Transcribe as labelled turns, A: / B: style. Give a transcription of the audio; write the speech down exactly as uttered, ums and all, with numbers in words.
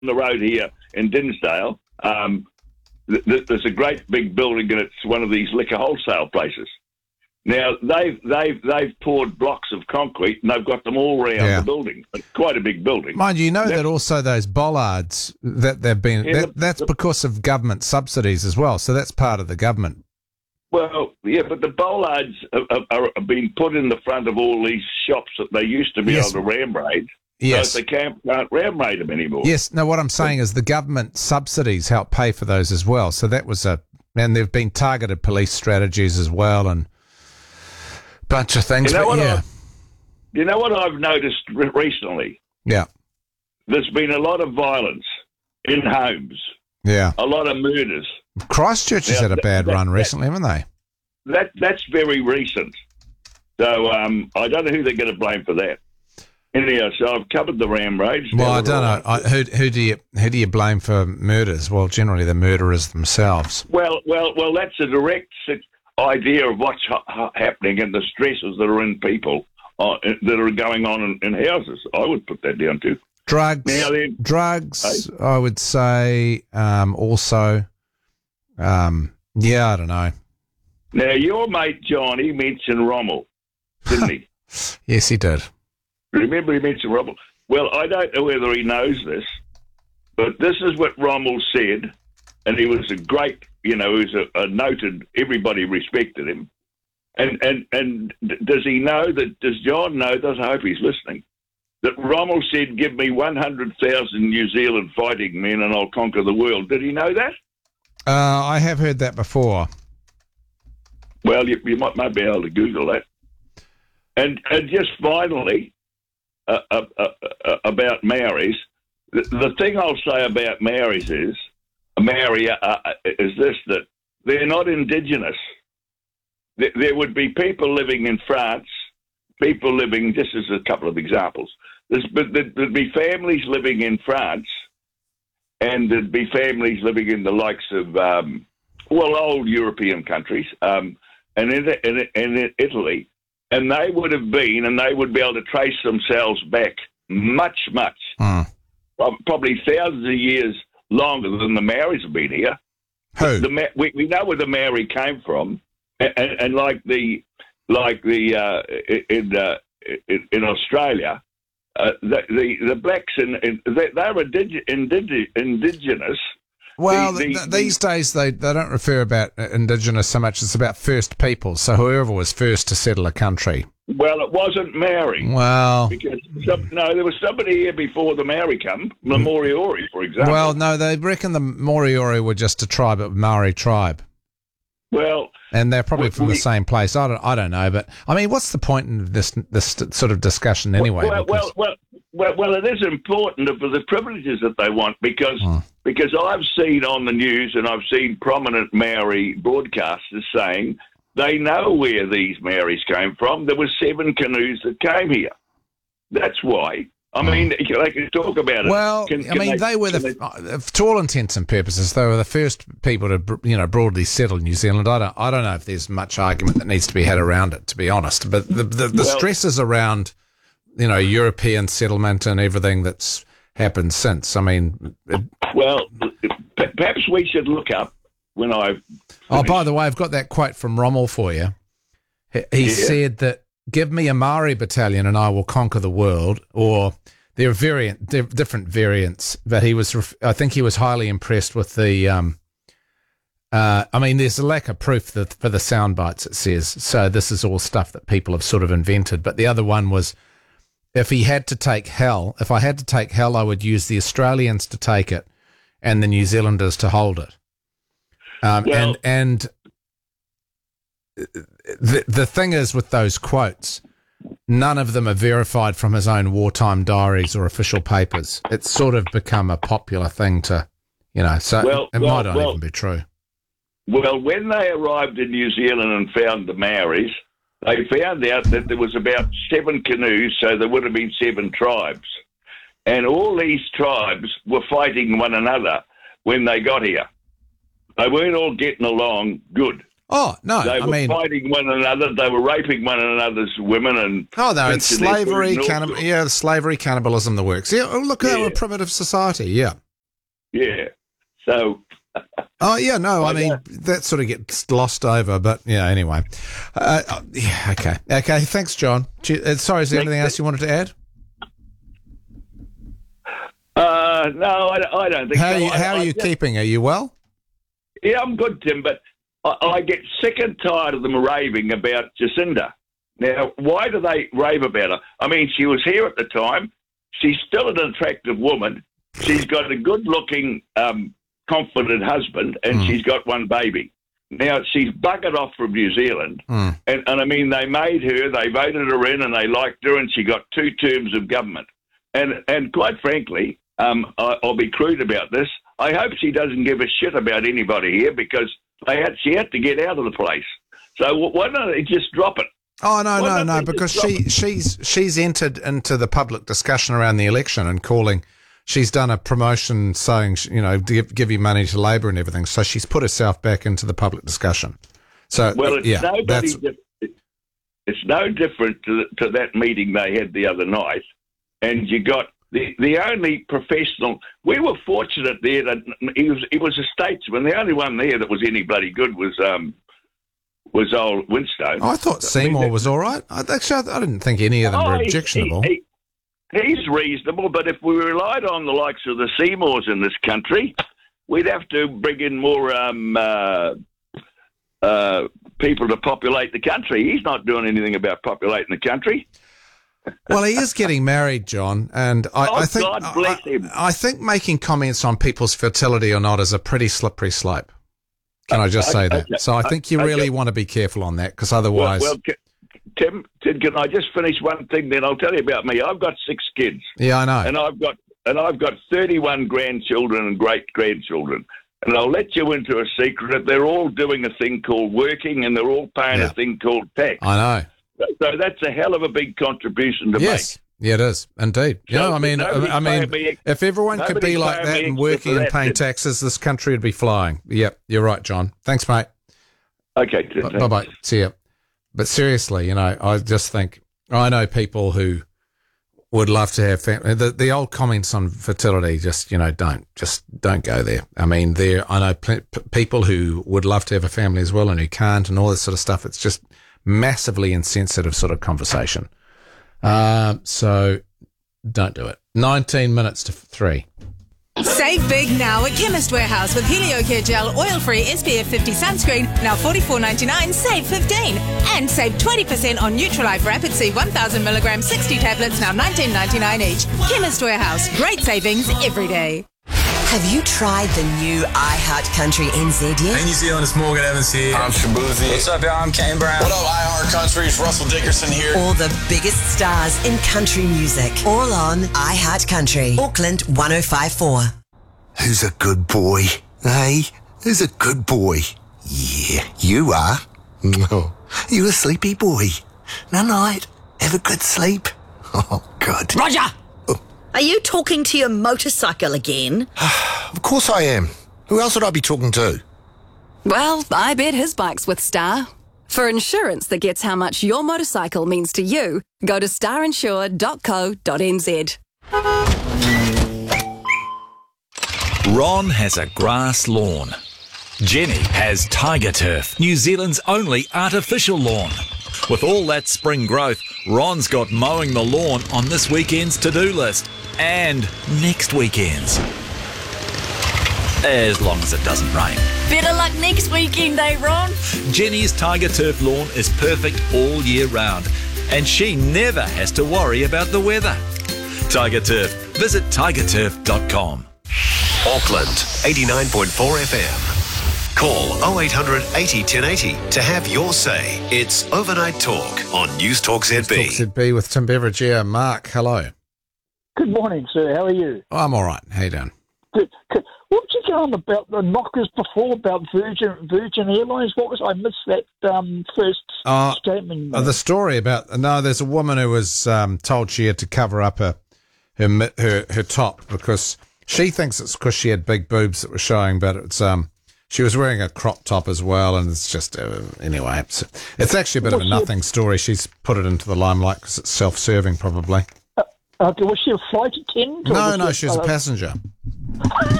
A: the road here in Dinsdale, um, th- th- there's a great big building, and it's one of these liquor wholesale places. Now they've they've they've poured blocks of concrete, and they've got them all around
B: Yeah.
A: the building. It's quite a big building.
B: Mind you, you know
A: That's-
B: that also those bollards that they've been,
A: Yeah,
B: that,
A: the-
B: that's
A: the-
B: because of government subsidies as well. So that's part of the government.
A: Well, yeah, but the bollards are, are, are being put in the front of all these shops that they used to be
B: Yes.
A: able to ram raid.
B: Yes.
A: So they can't, can't ram raid them anymore.
B: Yes. No, what I'm saying is the government subsidies help pay for those as well. So that was a, and there've been targeted police strategies as well and a bunch of things.
A: You know
B: but
A: what
B: yeah.
A: I've- You know what I've noticed re- recently?
B: Yeah.
A: There's been a lot of violence in homes,
B: Yeah.
A: a lot of murders.
B: Christchurch has
A: Now,
B: had a
A: that-
B: bad
A: that-
B: run
A: that-
B: recently, haven't they?
A: That That's very recent. So um, I don't know who they're going to blame for that. Anyhow, so I've covered the ram raids.
B: Well,
A: Now
B: I
A: we're
B: don't
A: all-
B: know. I, who, who do you who do you blame for murders? Well, generally the murderers themselves.
A: Well, well, well. That's a direct si- idea of what's ha- ha- happening and the stresses that are in people uh, that are going on in, in houses. I would put that down to
B: Drugs,
A: Now then-
B: drugs. I would say um, also. Um, yeah, I don't know.
A: now. Your mate Johnny mentioned Rommel, didn't he?
B: Yes, he did.
A: Remember he mentioned Rommel. Well, I don't know whether he knows this, but this is what Rommel said, and he was a great, you know, he was a, a noted. Everybody respected him. And and and d- does he know that? Does John know? Does I hope he's listening. That Rommel said, "Give me one hundred thousand New Zealand fighting men, and I'll conquer the world." Did he know that?
B: Uh, I have heard that before.
A: Well, you, you might, might be able to Google that. And and just finally, uh, uh, uh, uh, about Maoris, the, the thing I'll say about Maoris is, Maori uh, uh, is this, that they're not indigenous. There, there would be people living in France, people living, just as a couple of examples, There's, but there- there'd be families living in France, and there'd be families living in the likes of, um, well, old European countries, um, and in, in, in Italy, and they would have been, and they would be able to trace themselves back much, much,
B: Hmm.
A: prob- probably thousands of years longer than the Maoris have been here.
B: Who?
A: The, Ma- we, we know where the Maori came from, and, and, and like the like the uh, in, uh, in in Australia, uh, the, the the blacks in, in they, they're indig- indig- indigenous.
B: Well,
A: the- the-
B: th- these days they, they don't refer about indigenous so much. It's about first people. So whoever was first to settle a country.
A: Well, it wasn't Maori.
B: Well,
A: Because some, no, there was somebody here before the Maori come, the Moriori, for example.
B: well, no, they reckon the Moriori were just a tribe, a Maori tribe.
A: well,
B: And they're probably
A: We-
B: from the
A: we-
B: same place. I don't, I don't know, but I mean, what's the point in this this sort of discussion anyway?
A: Well,
B: Because-
A: well, well, well, well, it is important for the privileges that they want because
B: Hmm.
A: because I've seen on the news and I've seen prominent Maori broadcasters saying they know where these Maoris came from. There were seven canoes that came here. That's why. I mean, they can talk about it.
B: Well,
A: Can-
B: I
A: can
B: mean, they, were
A: can
B: the, uh, to all intents and purposes, they were the first people to, br- you know, broadly settle New Zealand. I don't, I don't know if there's much argument that needs to be had around it, to be honest. But the the, the
A: Well-
B: stresses around, you know, European settlement and everything that's happened since. I mean, it,
A: Well, p- perhaps we should look up when I.
B: oh, by the way, I've got that quote from Rommel for you. He, he
A: Yeah.
B: said that, "Give me a Maori battalion and I will conquer the world," or there are variant, di- different variants, but he was, ref- I think he was highly impressed with the, um, uh, I mean, there's a lack of proof that for the sound bites, it says. So this is all stuff that people have sort of invented. But the other one was, if he had to take hell, if I had to take hell, I would use the Australians to take it and the New Zealanders to hold it. Um,
A: Well-
B: and, and the, the thing is with those quotes, none of them are verified from his own wartime diaries or official papers. It's sort of become a popular thing to, you know, so
A: Well,
B: it
A: well,
B: might not
A: well-
B: even be true.
A: Well, when they arrived in New Zealand and found the Maoris, they found out that there was about seven canoes, so there would have been seven tribes. And all these tribes were fighting one another when they got here. They weren't all getting along good.
B: Oh, no,
A: They
B: I
A: were
B: mean,
A: fighting one another. They were raping one another's women. And
B: oh, no, it's
A: thinking they're
B: slavery,
A: good and all
B: cannib-
A: sorts.
B: yeah, slavery, cannibalism, the works. Yeah, oh, look, they
A: Yeah.
B: were a primitive society, yeah.
A: Yeah. So.
B: Oh, yeah, no, I mean, that sort of gets glossed over, but, yeah, anyway. Uh, uh, yeah, okay. Okay, thanks, John. Uh, sorry, is there anything else you wanted to add?
A: Uh, no, I, I don't think
B: how
A: so.
B: You, how
A: I,
B: are you
A: I,
B: keeping? Are you well?
A: Yeah, I'm good, Tim, but I, I get sick and tired of them raving about Jacinda. Now, why do they rave about her? I mean, she was here at the time. She's still an attractive woman. She's got a good-looking, um, confident husband, and mm. she's got one baby. Now, she's buggered off from New Zealand, mm. and, and, I mean, they made her, they voted her in, and they liked her, and she got two terms of government. And, and quite frankly, um, I, I'll be crude about this, I hope she doesn't give a shit about anybody here, because they had, she had to get out of the place. So why don't they just drop it?
B: Oh, no, no, no, because she she's she's entered into the public discussion around the election and calling, she's done a promotion saying, you know, give, give you money to Labor and everything. So she's put herself back into the public discussion. So,
A: well, it's,
B: yeah,
A: nobody,
B: that's...
A: it's no different to, to that meeting they had the other night. And you got the, the only professional, we were fortunate there that he was, he was a statesman. The only one there that was any bloody good was... Um, was old Winstone.
B: Oh, I thought Seymour I mean, was all right. I, actually, I didn't think any of them oh, were objectionable.
A: He, he, he's reasonable, but if we relied on the likes of the Seymours in this country, we'd have to bring in more um, uh, uh, people to populate the country. He's not doing anything about populating the country.
B: Well, he is getting married, John, and I,
A: oh,
B: I think
A: God bless
B: I,
A: him.
B: I think making comments on people's fertility or not is a pretty slippery slope. Can I just say that?
A: Okay.
B: So I think you really okay. want to be careful on that, because otherwise...
A: Well, well, Tim, Tim, can I just finish one thing, then I'll tell you about me. I've got six kids.
B: Yeah, I know.
A: And I've got and I've got thirty-one grandchildren and great-grandchildren. And I'll let you into a secret that they're all doing a thing called working, and they're all paying yeah. a thing called tax.
B: I know.
A: So, so that's a hell of a big contribution to
B: yes. make. Yeah, it is, indeed. So, you know, I mean, I mean, me, if everyone could be like that and working and paying taxes, this country would be flying. Yep, you're right, John. Thanks, mate.
A: Okay.
B: B- bye-bye. See ya. But seriously, you know, I just think, I know people who would love to have family. The, the old comments on fertility, just, you know, don't, just don't go there. I mean, there, I know pl- p- people who would love to have a family as well and who can't and all this sort of stuff. It's just massively insensitive sort of conversation. Uh, so don't do it. nineteen minutes to three.
C: Save big now at Chemist Warehouse with Heliocare Gel Oil-Free S P F fifty sunscreen, now forty-four ninety-nine, save fifteen. And save twenty percent on Neutralife Rapid C one thousand milligram sixty tablets, now nineteen ninety-nine each. Chemist Warehouse, great savings every day.
D: Have you tried the new iHeart Country N Z yet?
E: Hey, New Zealand, it's Morgan Evans here.
F: I'm Shabuzi.
G: What's up, y'all? I'm Kane Brown.
F: What up, iHeart Country? It's Russell Dickerson here.
D: All the biggest stars in country music, all on iHeart Country. Auckland one oh five point four.
H: Who's a good boy? Hey, who's a good boy? Yeah, you are. Oh, you a sleepy boy. Night night. Have a good sleep. Oh, good.
I: Roger! Are you talking to your motorcycle again?
H: Of course I am. Who else would I be talking to?
J: Well, I bet his bike's with Star. For insurance that gets how much your motorcycle means to you, go to star insure dot co dot n z.
K: Ron has a grass lawn. Jenny has Tiger Turf, New Zealand's only artificial lawn. With all that spring growth, Ron's got mowing the lawn on this weekend's to-do list. And next weekend's. As long as it doesn't rain.
L: Better luck next weekend, eh, Ron?
K: Jenny's Tiger Turf lawn is perfect all year round, and she never has to worry about the weather. Tiger Turf. Visit tiger turf dot com.
M: Auckland, eighty-nine point four F M. Call oh eight hundred eighty ten eighty to have your say. It's Overnight Talk on News Talk Z B.
B: Talk Z B with Tim Beveridge here. Mark, hello.
N: Good morning, sir. How are you?
B: Oh, I'm all right. How you doing?
N: Good. Good. What did you go on about the knockers before about Virgin Virgin Airlines? What was I missed that um, first uh, statement?
B: Uh, the story about no, there's a woman who was um, told she had to cover up her her her, her top because she thinks it's because she had big boobs that were showing, but it's um she was wearing a crop top as well, and it's just uh, anyway. It's, it's actually a bit was of a nothing a, story. She's put it into the limelight because it's self-serving, probably.
N: Uh, uh, was she a flight attendant?
B: No, no, she was a passenger.